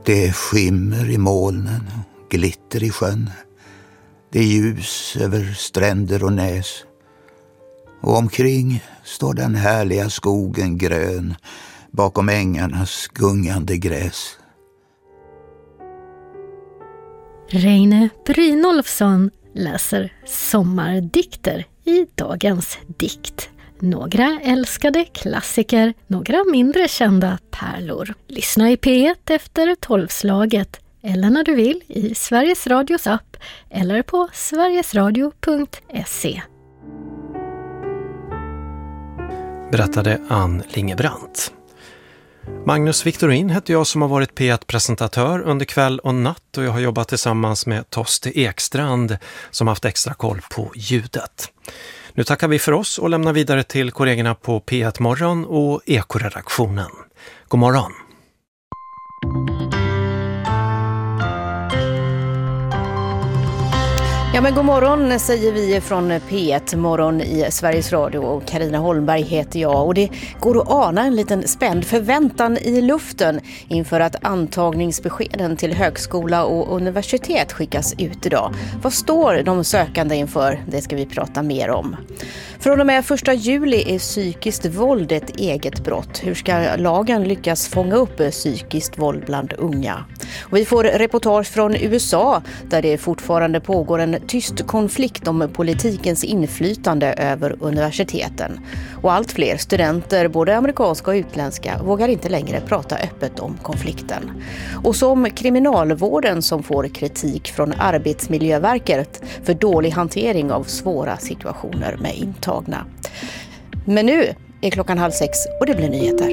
Det är skimmer i molnen och glitter i sjön. Det är ljus över stränder och näs. Och omkring står den härliga skogen grön bakom ängarnas gungande gräs. Reine Brynolfsson läser sommardikter i dagens dikt. Några älskade klassiker, några mindre kända pärlor. Lyssna i P1 efter 12-slaget eller när du vill i Sveriges Radios app eller på sverigesradio.se. Berättade Ann Lingebrandt. Magnus Victorin heter jag som har varit P1-presentatör under kväll och natt, och jag har jobbat tillsammans med Toste Ekstrand som haft extra koll på ljudet. Nu tackar vi för oss och lämnar vidare till kollegorna på P1 Morgon och Ekoredaktionen. God morgon! Ja, men god morgon säger vi från P1 Morgon i Sveriges Radio, och Carina Holmberg heter jag, och det går att ana en liten spänd förväntan i luften inför att antagningsbeskeden till högskola och universitet skickas ut idag. Vad står de sökande inför? Det ska vi prata mer om. Från och med 1 juli är psykiskt våld ett eget brott. Hur ska lagen lyckas fånga upp psykiskt våld bland unga? Och vi får reportage från USA där det fortfarande pågår en tyst konflikt om politikens inflytande över universiteten. Och allt fler studenter, både amerikanska och utländska, vågar inte längre prata öppet om konflikten. Och som kriminalvården som får kritik från Arbetsmiljöverket för dålig hantering av svåra situationer med intagna. Men nu är klockan 5:30 och det blir nyheter.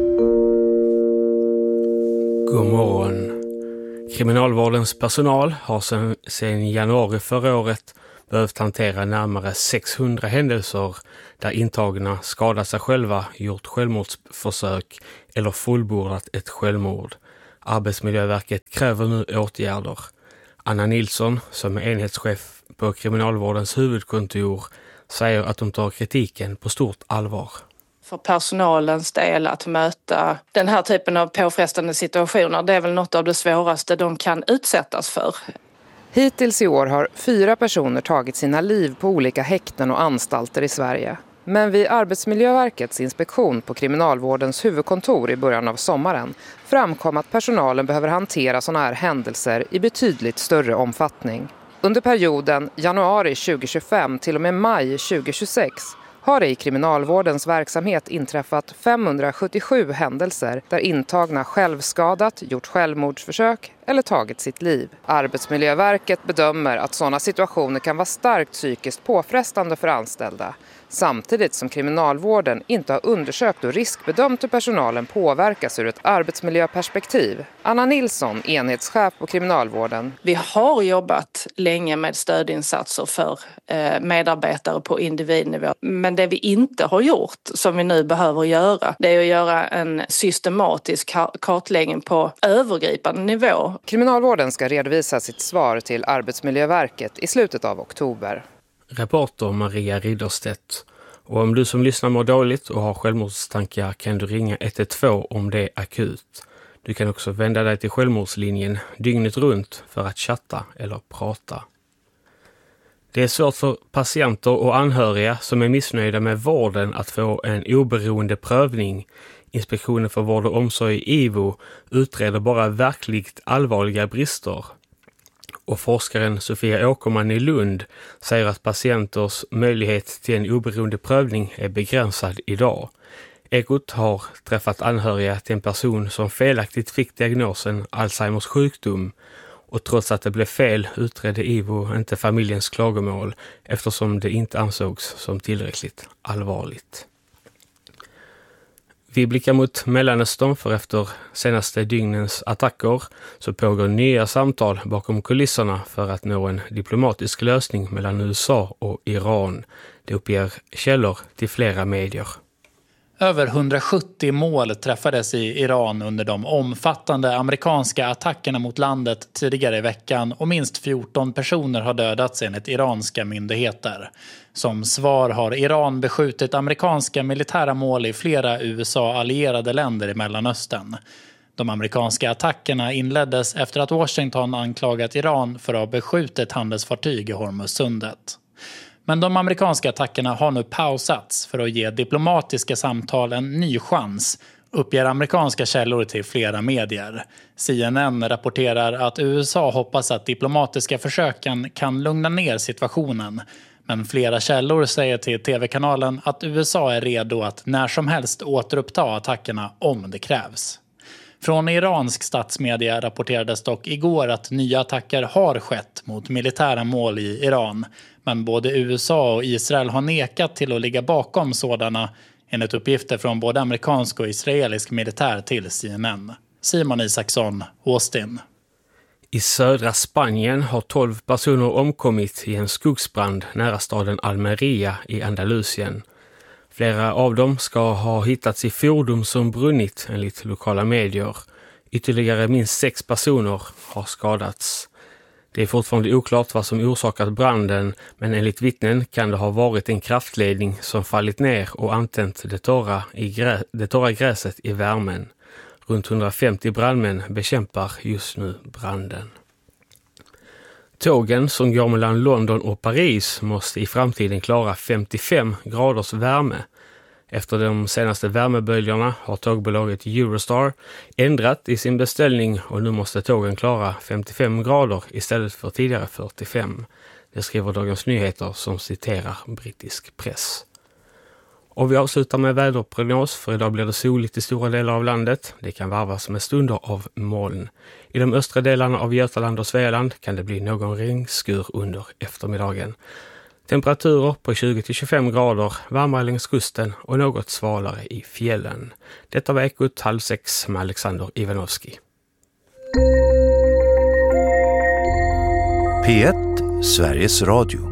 God morgon. Kriminalvårdens personal har sedan januari förra året behövt hantera närmare 600 händelser där intagna skadat sig själva, gjort självmordsförsök eller fullbordat ett självmord. Arbetsmiljöverket kräver nu åtgärder. Anna Nilsson, som är enhetschef på Kriminalvårdens huvudkontor, säger att de tar kritiken på stort allvar. För personalens del att möta den här typen av påfrestande situationer, det är väl något av det svåraste de kan utsättas för. Hittills i år har 4 personer tagit sina liv på olika häkten och anstalter i Sverige. Men vid Arbetsmiljöverkets inspektion på Kriminalvårdens huvudkontor i början av sommaren framkom att personalen behöver hantera sådana här händelser i betydligt större omfattning. Under perioden januari 2025 till och med maj 2026 har det i kriminalvårdens verksamhet inträffat 577 händelser där intagna självskadat, gjort självmordsförsök eller tagit sitt liv. Arbetsmiljöverket bedömer att sådana situationer kan vara starkt psykiskt påfrestande för anställda, samtidigt som kriminalvården inte har undersökt och riskbedömt hur personalen påverkas ur ett arbetsmiljöperspektiv. Anna Nilsson, enhetschef på kriminalvården. Vi har jobbat länge med stödinsatser för medarbetare på individnivå. Men det vi inte har gjort, som vi nu behöver göra, det är att göra en systematisk kartläggning på övergripande nivå. Kriminalvården ska redovisa sitt svar till Arbetsmiljöverket i slutet av oktober. Reporter Maria Ridderstedt. Och om du som lyssnar mår dåligt och har självmordstankar kan du ringa 112 om det är akut. Du kan också vända dig till självmordslinjen dygnet runt för att chatta eller prata. Det är svårt för patienter och anhöriga som är missnöjda med vården att få en oberoende prövning. Inspektionen för vård och omsorg IVO utreder bara verkligt allvarliga brister. Och forskaren Sofia Åkerman i Lund säger att patienters möjlighet till en oberoende prövning är begränsad idag. Ekot har träffat anhöriga till en person som felaktigt fick diagnosen Alzheimers sjukdom, och trots att det blev fel utredde IVO inte familjens klagomål eftersom det inte ansågs som tillräckligt allvarligt. Vi blickar mot Mellanöstern, för efter senaste dygnens attacker så pågår nya samtal bakom kulisserna för att nå en diplomatisk lösning mellan USA och Iran. Det uppger källor till flera medier. Över 170 mål träffades i Iran under de omfattande amerikanska attackerna mot landet tidigare i veckan, och minst 14 personer har dödats enligt iranska myndigheter. Som svar har Iran beskjutit amerikanska militära mål i flera USA-allierade länder i Mellanöstern. De amerikanska attackerna inleddes efter att Washington anklagat Iran för att ha beskjutit handelsfartyg i Hormuzsundet. Men de amerikanska attackerna har nu pausats för att ge diplomatiska samtal en ny chans, uppger amerikanska källor till flera medier. CNN rapporterar att USA hoppas att diplomatiska försöken kan lugna ner situationen. Men flera källor säger till tv-kanalen att USA är redo att när som helst återuppta attackerna om det krävs. Från iransk statsmedia rapporterades dock igår att nya attacker har skett mot militära mål i Iran. Men både USA och Israel har nekat till att ligga bakom sådana, enligt uppgifter från både amerikansk och israelisk militär till CNN. Simon Isaksson, Austin. I södra Spanien har 12 personer omkommit i en skogsbrand nära staden Almeria i Andalusien. Flera av dem ska ha hittats i fordon som brunnit enligt lokala medier. Ytterligare minst 6 personer har skadats. Det är fortfarande oklart vad som orsakat branden, men enligt vittnen kan det ha varit en kraftledning som fallit ner och antänt det torra gräset i värmen. Runt 150 brandmän bekämpar just nu branden. Tågen som går mellan London och Paris måste i framtiden klara 55 graders värme. Efter de senaste värmeböljorna har tågbolaget Eurostar ändrat i sin beställning och nu måste tågen klara 55 grader istället för tidigare 45. Det skriver Dagens Nyheter som citerar brittisk press. Och vi avslutar med väderprognos, för idag blir det soligt i stora delar av landet. Det kan varvas med stunder av moln. I de östra delarna av Götaland och Svealand kan det bli någon regnskur under eftermiddagen. Temperaturer på 20-25 grader, varmare längs kusten och något svalare i fjällen. Detta var Ekot 5:30 med Alexander Ivanovski. P1, Sveriges Radio.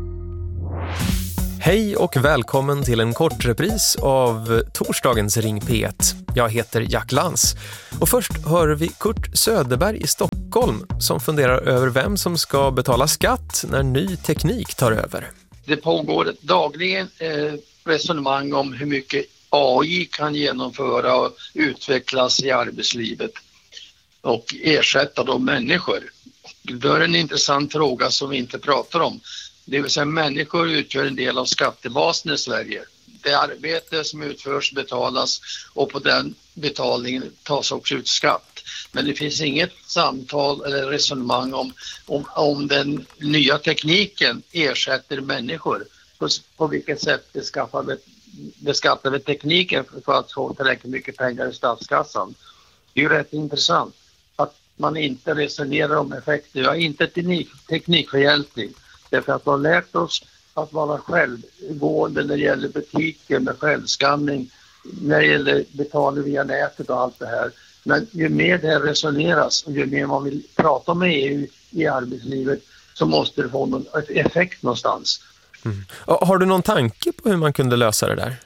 Hej och välkommen till en kort repris av torsdagens Ring P1. Jag heter Jack Lans. Och först hör vi Kurt Söderberg i Stockholm som funderar över vem som ska betala skatt när ny teknik tar över. Det pågår dagligen resonemang om hur mycket AI kan genomföra och utvecklas i arbetslivet och ersätta de människor. Det är en intressant fråga som vi inte pratar om. Det vill säga människor utgör en del av skattebasen i Sverige. Det arbete som utförs betalas och på den betalningen tas också ut skatt. Men det finns inget samtal eller resonemang om den nya tekniken ersätter människor. På vilket sätt beskattar vi tekniken för att få tillräckligt mycket pengar i statskassan. Det är ju rätt intressant att man inte resonerar om effekter. Jag är inte teknikfientlig. Därför att vi har lärt oss att vara självgående när det gäller butiker med självskanning, när det gäller betalning via nätet och allt det här. Men ju mer det här resoneras och ju mer man vill prata med EU i arbetslivet så måste det få någon effekt någonstans. Mm. Har du någon tanke på hur man kunde lösa det där?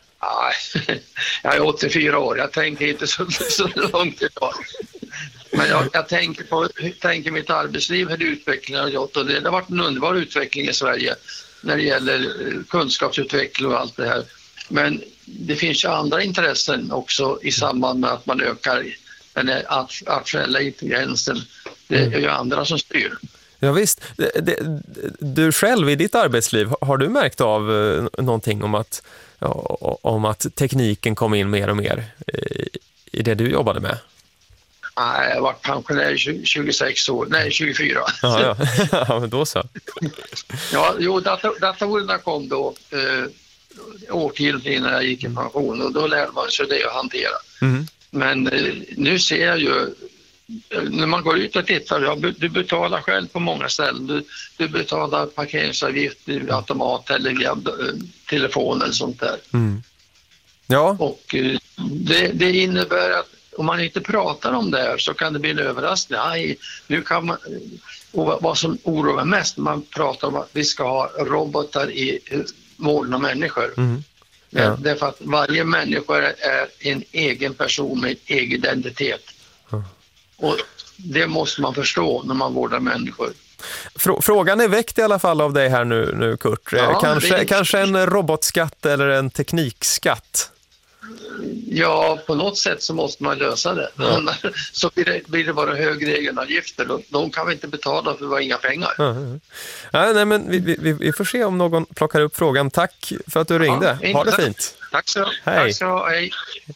Jag är 84 år, jag tänker inte så långt idag. Men jag tänker mitt arbetsliv, hur utvecklingen har gjort, och det har varit en underbar utveckling i Sverige när det gäller kunskapsutveckling och allt det här. Men det finns ju andra intressen också i samband med att man ökar den artificiella intelligensen. Det är ju andra som styr. Ja visst, du själv i ditt arbetsliv, har du märkt av någonting om att tekniken kom in mer och mer i det du jobbade med? Nej, jag har varit pensionär 26 år. Nej, 24. Ja, men då så. Datorerna kom då årtionden innan jag gick i pension och då lärde man sig det att hantera. Mm. Men nu ser jag ju, när man går ut och tittar, du betalar själv på många ställen. Du betalar parkeringsavgift via automat eller via telefon eller sånt där. Mm. Ja. Och det innebär att om man inte pratar om det här så kan det bli en överraskning. Nu kan man, och vad som oroar mest, man pratar om att vi ska ha robotar i moln av människor. Mm. Ja. Därför att varje människa är en egen person med egen identitet. Mm. Och det måste man förstå när man vårdar människor. Frågan är väckt i alla fall av dig här nu Kurt. Ja, kanske en robotskatt eller en teknikskatt? Ja, på något sätt så måste man lösa det. Ja. Så blir det bara högre egenavgifter. De kan vi inte betala för vi har inga pengar. Nej, men vi får se om någon plockar upp frågan. Tack för att du ringde. Ha det fint. Tack så. Hej. Tack så. Hej.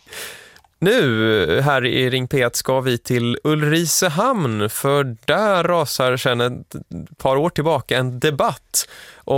Nu här i Ring P1 ska vi till Ulricehamn, för där rasar sedan ett par år tillbaka en debatt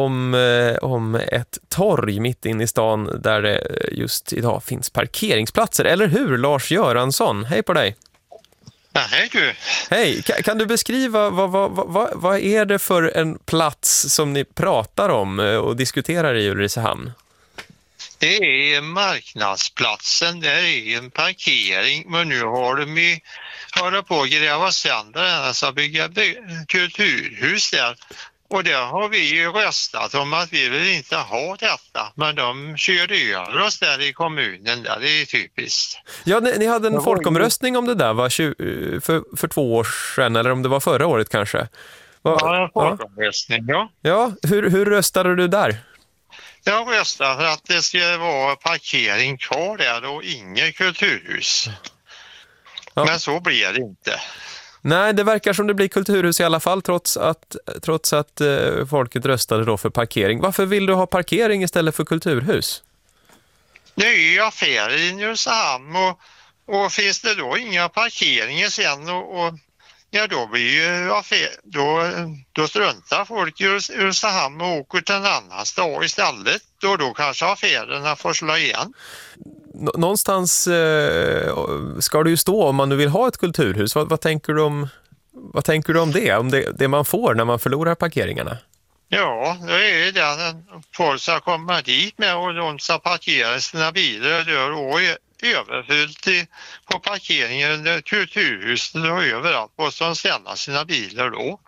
om ett torg mitt in i stan där det just idag finns parkeringsplatser. Eller hur, Lars Göransson? Hej på dig! Ja, hej du! Hej, kan du beskriva vad är det för en plats som ni pratar om och diskuterar i Ulricehamn? Det är marknadsplatsen, där är en parkering, men nu har de hållit på att gräva sönder den, alltså bygga kulturhus där. Och där har vi ju röstat om att vi vill inte ha detta, men de körde över oss där i kommunen, där det är typiskt. Ja, ni hade en folkomröstning om det där för 2 år sedan, eller om det var förra året kanske? Ja, en folkomröstning, ja. Ja, hur röstade du där? Jag röstar för att det ska vara parkering kvar där och inget kulturhus. Ja. Men så blir det inte. Nej, det verkar som det blir kulturhus i alla fall trots att folket röstade då för parkering. Varför vill du ha parkering istället för kulturhus? Det är ju affärer i Ulricehamn och finns det då inga parkeringar sen ja, då blir ju då struntar folk i Ulricehamn och åker till en annan stad istället. Då kanske affärerna får slå igen. Någonstans ska det ju stå om man nu vill ha ett kulturhus. Vad tänker du om det? Om det man får när man förlorar parkeringarna? Ja, det är ju det. Folk ska komma dit med och de ska parkera sina bilar och överfyllt på parkeringen, kulturhuset och överallt och så ställa sina bilar då.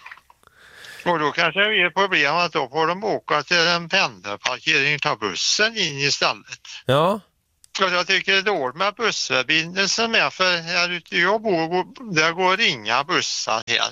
Och då kanske det är problem att då får de åka till en pendelparkering och ta bussen in istället. Ja. Och jag tycker det är dåligt med bussförbindelsen med, för här ute jag bor där går inga bussar här.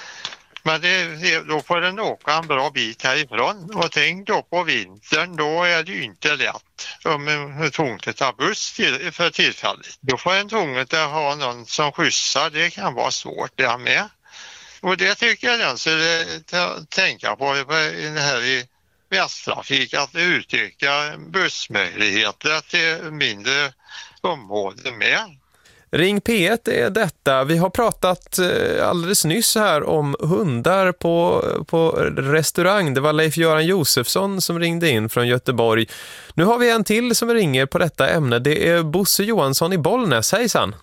Men då får den åka en bra bit härifrån. Och tänk då på vintern, då är det ju inte lätt om en tvunget att ta buss för tillfället. Då får en tvunget att ha någon som skjutsar, det kan vara svårt det med. Och det tycker jag den skulle tänka på här i Västtrafik, att utöka bussmöjligheter till mindre områden med. Ring P1 är detta. Vi har pratat alldeles nyss här om hundar på restaurang. Det var Leif-Göran Josefsson som ringde in från Göteborg. Nu har vi en till som ringer på detta ämne. Det är Bosse Johansson i Bollnäs. Hejsan!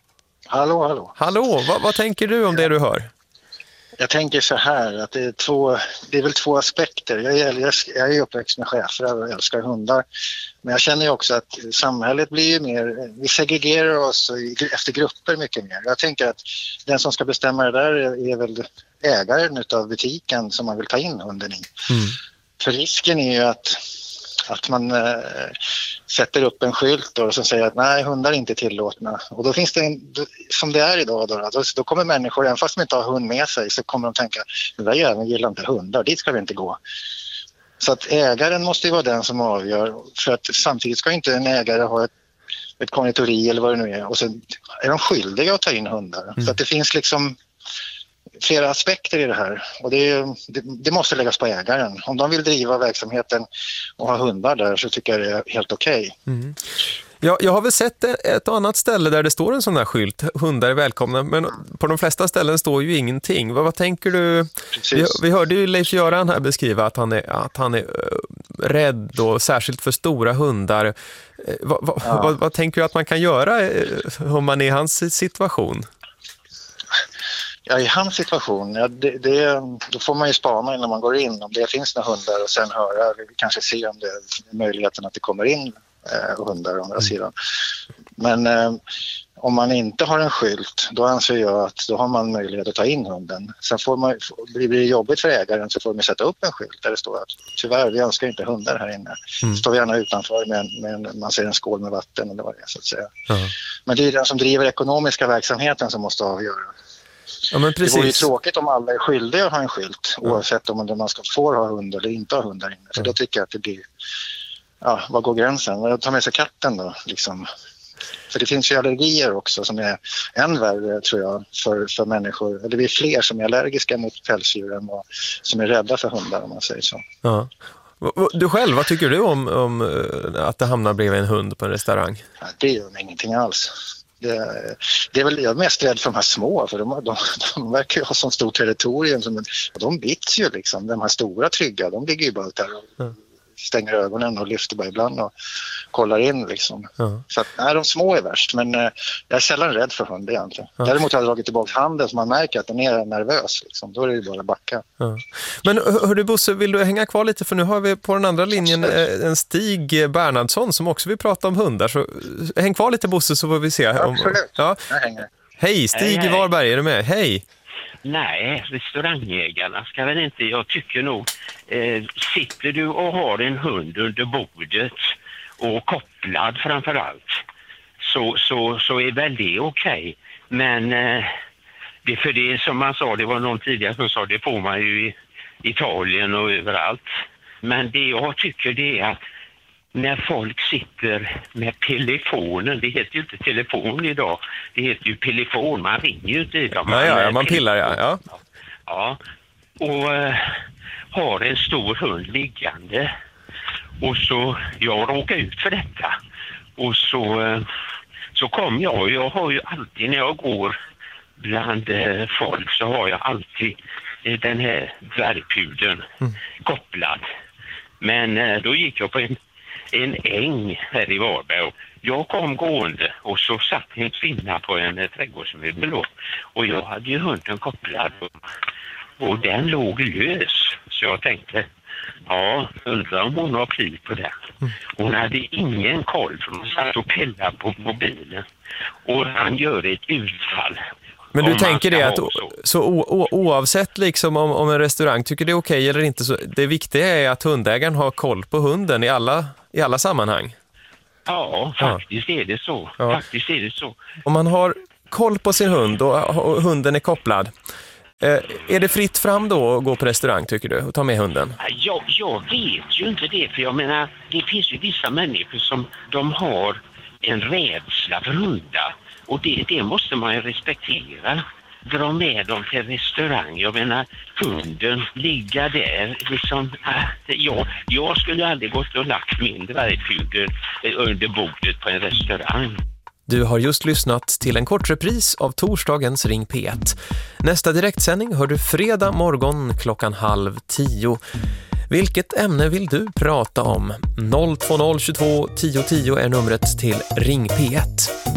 Hallå. Hallå, vad tänker du om det du hör? Jag tänker så här att det är väl 2 aspekter. Jag är uppväxt med schäfrar och älskar hundar. Men jag känner ju också att samhället blir ju mer, vi segregerar oss efter grupper mycket mer. Jag tänker att den som ska bestämma det där är väl ägaren utav butiken som man vill ta in hunden i. För risken är ju att man sätter upp en skylt och som säger att nej, hundar är inte tillåtna. Och då finns det, som det är idag, då kommer människor, även fast de inte har hund med sig, så kommer de tänka, den där jäveln gillar inte hundar, dit ska vi inte gå. Så att ägaren måste ju vara den som avgör, för att samtidigt ska inte en ägare ha ett konditori eller vad det nu är, och sen är de skyldiga att ta in hundar. Så att det finns liksom flera aspekter i det här, och det måste läggas på ägaren. Om de vill driva verksamheten och ha hundar där, så tycker jag det är helt okej. Ja, jag har väl sett ett annat ställe där det står en sån där skylt, hundar är välkomna, men på de flesta ställen står ju ingenting. Vad tänker du? Vi hörde ju Leif-Göran här beskriva att han är rädd och särskilt för stora hundar. Vad tänker du att man kan göra om man är i hans situation? Ja, i hans situation, då får man ju spana innan man går in om det finns några hundar och sen höra, eller kanske se om det är möjligheten att det kommer in hundar å andra sidan. Men om man inte har en skylt, då anser jag att då har man möjlighet att ta in hunden. Sen blir det jobbigt för ägaren, så får man sätta upp en skylt där det står att tyvärr, vi önskar inte hundar här inne. Står gärna utanför med man ser en skål med vatten eller vad det är, så att säga. Men det är den som driver ekonomiska verksamheten som måste avgöra. Ja, men precis. Det vore ju tråkigt om alla är skyldiga att ha en skylt, oavsett om man får ha hund eller inte ha hundar inne. För då tycker jag att var går gränsen? Jag tar med sig katten då liksom. För det finns ju allergier också som är än värre tror jag för människor. Eller vi är fler som är allergiska mot pälsdjur än som är rädda för hundar om man säger så. Ja. Du själv, vad tycker du om att det hamnar bredvid en hund på en restaurang? Ja, det gör mig ingenting alls. Det är väl jag är mest rädd för de här små, för de verkar ju ha så stort territorium. De bits ju liksom, de här stora trygga, de ligger ju bara där och stänger ögonen och lyfter bara ibland och kollar in liksom. Så att, nej, de små är värst, men jag är sällan rädd för hund egentligen. Däremot har jag dragit tillbaka handen så man märker att den är nervös liksom. Då är det ju bara backa. Men hör du Bosse, vill du hänga kvar lite, för nu har vi på den andra linjen en Stig Bernhardsson som också vill prata om hundar, så häng kvar lite Bosse så får vi se. Absolut, jag hänger. Hej, Stig i Varberg, är du med? Hej! Nej, restaurangägarna ska väl inte, jag tycker nog, sitter du och har en hund under bordet och kopplad framförallt, så är väl det okej. Men det för det som man sa, det var någon tidigare som sa, det får man ju i Italien och överallt. Men det jag tycker det är att när folk sitter med telefonen, det heter ju inte telefon idag, det heter ju telefon, man ringer ju inte i dem. Ja, man pillar, ja. Ja, och har en stor hund liggande, och så jag råkar ut för detta, och så kom jag har ju alltid när jag går bland folk så har jag alltid den här dvärgpudeln kopplad. Men då gick jag på en äng här i Varberg och jag kom gående och så satt en kvinna på en trädgårdsmöbel och jag hade ju hunden kopplad och den låg lös, så jag tänkte undrar om hon har pli på den. Hon hade ingen koll för hon satt och pillade på mobilen och han gör ett utfall. Men du tänker det att oavsett liksom om en restaurang tycker det är okej eller inte, så det viktiga är att hundägaren har koll på hunden i alla sammanhang? Ja, faktiskt är det så. Faktiskt är det så. Om man har koll på sin hund och hunden är kopplad, är det fritt fram då att gå på restaurang tycker du och ta med hunden? Jag vet ju inte det, för jag menar det finns ju vissa människor som de har en rädsla för hundar. Och det måste man ju respektera. Dra med dem till restaurang. Jag menar, hunden ligga där. Liksom, jag skulle aldrig gått och lagt min dvärgpudel under bordet på en restaurang. Du har just lyssnat till en kort repris av torsdagens Ring P1. Nästa direktsändning hör du fredag morgon 9:30. Vilket ämne vill du prata om? 020 22 10 10 är numret till Ring P1.